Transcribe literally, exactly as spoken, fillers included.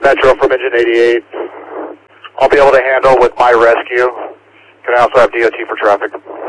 Metro from engine eighty-eight. I'll be able to handle with my rescue. Can I also have D O T for traffic?